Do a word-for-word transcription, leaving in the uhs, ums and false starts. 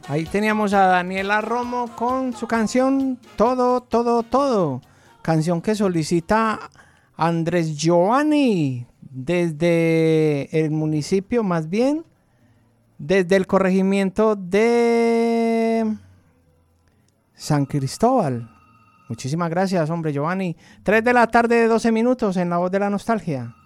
Ahí teníamos a Daniela Romo con su canción Todo, Todo, Todo. Canción que solicita Andrés Giovanni desde el municipio, más bien, desde el corregimiento de San Cristóbal. Muchísimas gracias, hombre, Giovanni. tres de la tarde, doce minutos en La Voz de la Nostalgia.